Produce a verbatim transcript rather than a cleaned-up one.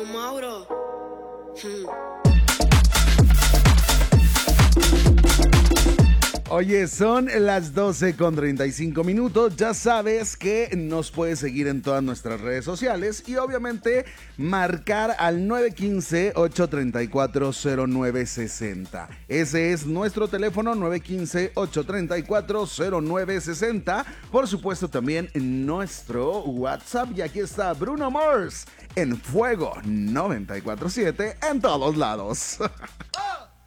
Mauro. Hmm. Oye, son las doce con treinta y cinco minutos. Ya sabes que nos puedes seguir en todas nuestras redes sociales y obviamente marcar al nueve uno cinco, ocho tres cuatro, cero nueve seis cero. Ese es nuestro teléfono, nueve uno cinco, ocho tres cuatro, cero nueve seis cero. Por supuesto también nuestro WhatsApp. Y aquí está Bruno Mars en Fuego noventa y cuatro punto siete en todos lados.